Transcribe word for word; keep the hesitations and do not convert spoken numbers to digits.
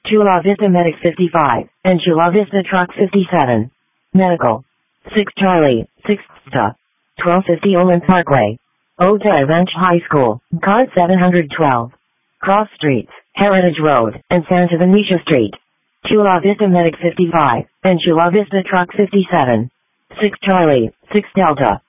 Chula Vista Medic fifty-five, and Chula Vista Truck fifty-seven. Medical. six Charlie, six Sta. twelve fifty Olin Parkway. Ojai Ranch High School, card seven twelve. Cross Streets, Heritage Road, and Santa Venetia Street. Chula Vista Medic fifty-five, and Chula Vista Truck fifty-seven. six Charlie, six Delta.